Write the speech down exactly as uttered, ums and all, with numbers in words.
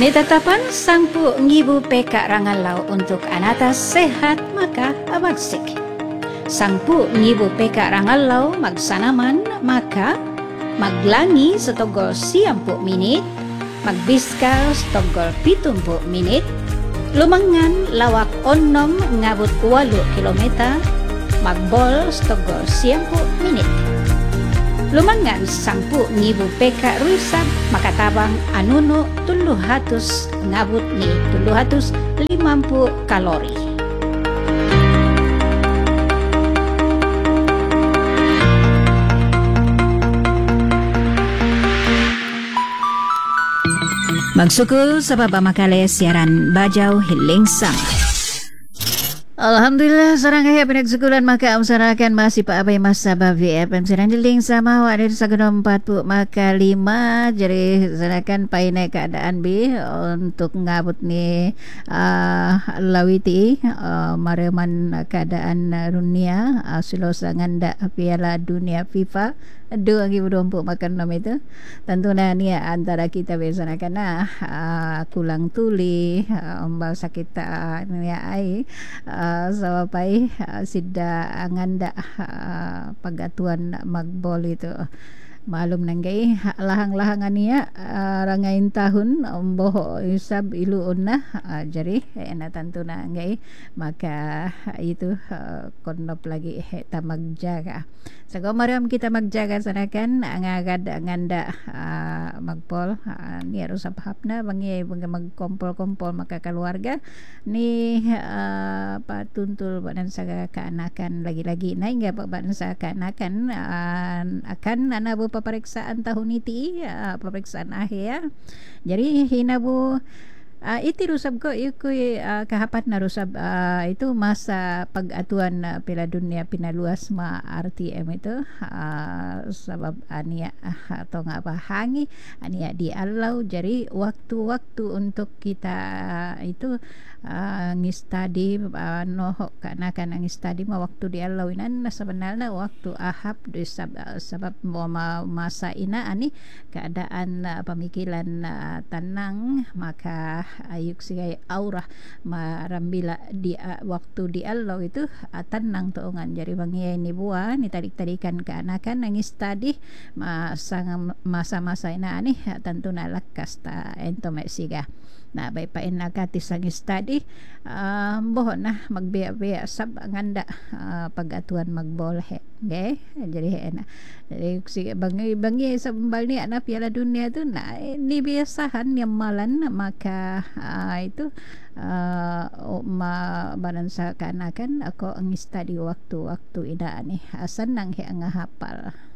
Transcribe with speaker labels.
Speaker 1: Netetapan sangpu ngibu peka rangalau untuk anata sehat maka abagsik. Sangpu ngibu peka rangalau magsanaman maka maglangi setogol siampu menit, magbiskal setogol pitumpu menit, lumangan lawak onom ngabut walu kilometer, magbol setogol siampu menit. Lumangan sangpu ngibu peka ruisab makatabang anuno tuluh hatus ngabut ni tuluh hatus limampu kalori. Magsukul sa papamakali siaran Bajau Hilingsang. Alhamdulillah sarang kaya pinagsukulan maka umsarakan masih Pak Abai Masa Babi F M siaran diling sama awak dari sagenom empat puluh maka lima jadi sanakan painai keadaan B untuk ngabut ni uh, lawiti uh, mareman keadaan dunia uh, silosa nganda Piala Dunia FIFA dua ribu dua puluh makan nom itu tentunya ni antara kita besanakan nah uh, kulang tuli uh, umbal sakit uh, ni ai uh, sawapai uh, sida nganda uh, pagatuan magbol itu malum nanggay lahang-lahangan niya uh, rangain tahun umboh isab ilu unna uh, jari ena tantu na ngay maka itu uh, kondop lagi ta magjaga sa so, mariam kita magjaga sanakan ang agad nganda uh, magpol uh, ni usab hapna bangi magkompol-kompol maka keluarga ni uh, patuntul badan sa kaanakan lagi-lagi na nga badan sa kaanakan uh, akan anabu peperiksaan tahun ini uh, peperiksaan akhir ya. Jadi hinabu uh, iti rusab ko ikuy uh, kahapat na rusab uh, itu masa pag-atuan uh, Piala Dunia pinaluas ma R T M itu uh, sabab ania uh, atau nga apa hangi ania dialau jadi waktu-waktu untuk kita uh, itu uh, ngistadi uh, noho karena kan ngistadi ma waktu dialauinan sebenarnya waktu ahap disab, uh, sebab ma masa ina ani keadaan uh, pemikiran uh, tenang maka ayuk sigai aurah marambila di uh, waktu dialau itu uh, tenang tuongan jadi bangi ni buah ni tarik-tarikan keanakan nangis tadi masa masa-masa ina ani uh, tentu na lakas ta ento mesiga na bay pa inakati sang study uh, boh nah magbiya-biya sab nganda uh, pagatuan magbol he okay? Jadi he na jadi sige bangi bangi sa balni na Piala Dunia tu na ni biasahan yang malan maka uh, itu uh, ma banan sa kanakan ako ang study waktu-waktu ida ni asan nang he ang hapal